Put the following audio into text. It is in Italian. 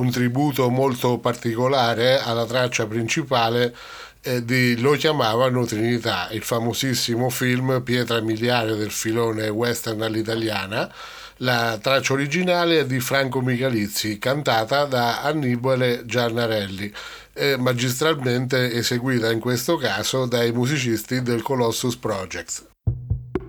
un tributo molto particolare alla traccia principale di Lo chiamavano Trinità, il famosissimo film pietra miliare del filone western all'italiana. La traccia originale è di Franco Michalizzi, cantata da Annibale Giannarelli, magistralmente eseguita in questo caso dai musicisti del Colossus Project.